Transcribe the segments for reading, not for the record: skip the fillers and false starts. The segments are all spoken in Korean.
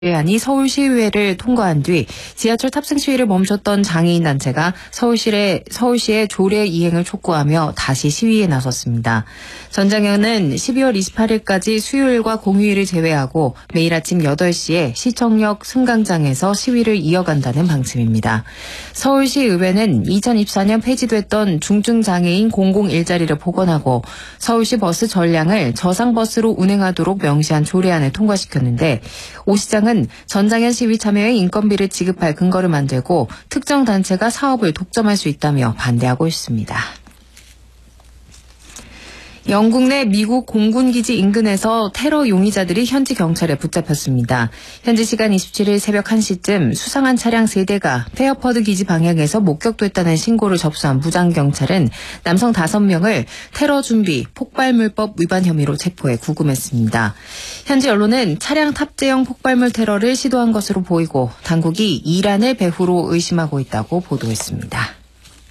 안이 서울시의회를 통과한 뒤 지하철 탑승 시위를 멈췄던 장애인 단체가 서울시의 조례 이행을 촉구하며 다시 시위에 나섰습니다. 전장현은 12월 28일까지 수요일과 공휴일을 제외하고 매일 아침 8시에 시청역 승강장에서 시위를 이어간다는 방침입니다. 서울시의회는 2024년 폐지됐던 중증장애인 공공 일자리를 복원하고 서울시 버스 전량을 저상버스로 운행하도록 명시한 조례안을 통과시켰는데 오 시장은 전장현 시위 참여에 인건비를 지급할 근거를 만들고 특정 단체가 사업을 독점할 수 있다며 반대하고 있습니다. 영국 내 미국 공군기지 인근에서 테러 용의자들이 현지 경찰에 붙잡혔습니다. 현지 시간 27일 새벽 1시쯤 수상한 차량 3대가 페어퍼드 기지 방향에서 목격됐다는 신고를 접수한 무장경찰은 남성 5명을 테러 준비, 폭발물법 위반 혐의로 체포해 구금했습니다. 현지 언론은 차량 탑재형 폭발물 테러를 시도한 것으로 보이고 당국이 이란을 배후로 의심하고 있다고 보도했습니다.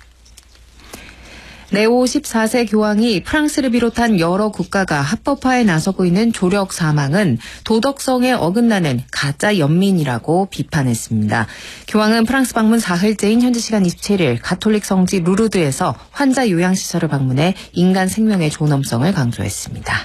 레오 14세 교황이 프랑스를 비롯한 여러 국가가 합법화에 나서고 있는 조력 사망은 도덕성에 어긋나는 가짜 연민이라고 비판했습니다. 교황은 프랑스 방문 사흘째인 현지 시간 27일 가톨릭 성지 루르드에서 환자 요양시설을 방문해 인간 생명의 존엄성을 강조했습니다.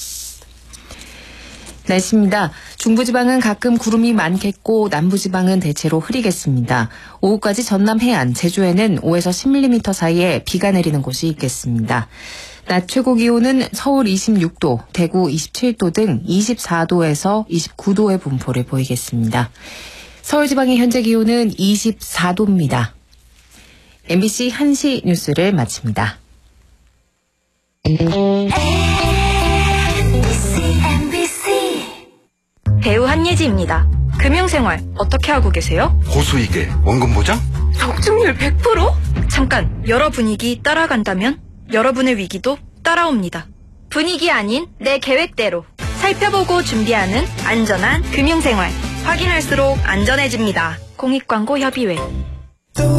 날씨입니다. 중부지방은 가끔 구름이 많겠고 남부지방은 대체로 흐리겠습니다. 오후까지 전남 해안, 제주에는 5에서 10mm 사이에 비가 내리는 곳이 있겠습니다. 낮 최고 기온은 서울 26도, 대구 27도 등 24도에서 29도의 분포를 보이겠습니다. 서울지방의 현재 기온은 24도입니다. MBC 1시 뉴스를 마칩니다. 배우 한예지입니다. 금융생활 어떻게 하고 계세요? 고수익에 원금 보장? 적중률 100%? 잠깐, 여러 분위기 따라간다면 여러분의 위기도 따라옵니다. 분위기 아닌 내 계획대로 살펴보고 준비하는 안전한 금융생활. 확인할수록 안전해집니다. 공익광고협의회.